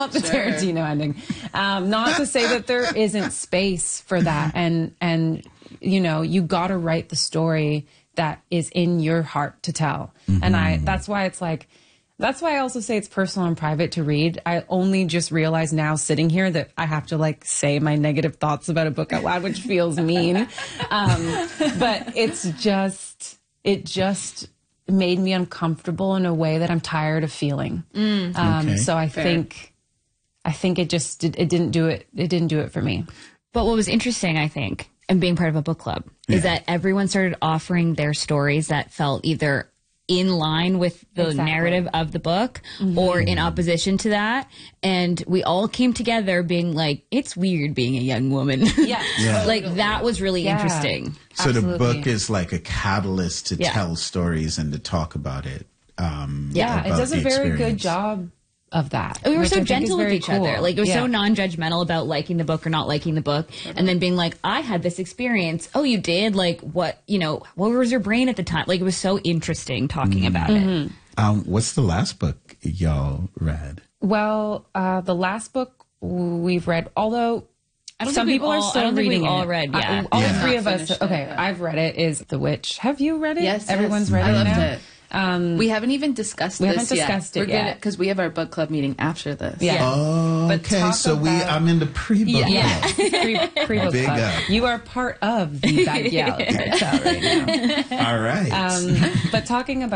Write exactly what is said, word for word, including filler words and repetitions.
the sure. Tarantino ending. Um, not to say that there isn't space for that. And, and you know, you got to write the story that is in your heart to tell. Mm-hmm. And I, that's why it's like, that's why I also say it's personal and private to read. I only just realize now sitting here that I have to like say my negative thoughts about a book out loud, which feels mean. Um, but it's just, it just made me uncomfortable in a way that I'm tired of feeling. Mm. Um, okay. So I Fair. think, I think it just, it, it didn't do it. It didn't do it for me. But what was interesting, I think, and being part of a book club yeah. is that everyone started offering their stories that felt either in line with the exactly. narrative of the book mm-hmm. or in opposition to that. And we all came together being like, it's weird being a young woman. Yeah. yeah. Like that was really yeah. interesting. So Absolutely. the book is like a catalyst to yeah. tell stories and to talk about it. Um, yeah, it does a very good job of that. We were so gentle with each cool. other. Like, it was yeah. so non-judgmental about liking the book or not liking the book. Mm-hmm. And then being like, I had this experience. Oh, you did? Like, what, you know, what was your brain at the time? Like, it was so interesting talking mm-hmm. about mm-hmm. it. Um, what's the last book y'all read? Well, uh, the last book we've read, although I don't some think people all, are still I don't reading think we've it. all read, yeah. I, all yeah. three of us. It, okay, yeah. I've read it. Is The Witch. Have you read it? Yes. Everyone's yes. read I it loved now? it. Um, we haven't even discussed we this haven't discussed yet. it We're yet because we have our book club meeting after this. Yeah. Oh, but okay. So about, we, I'm in the pre-book yeah. club. pre, pre-book Big club. up. You are part of the Bag Gal cartel right now. All right. Um, but talking about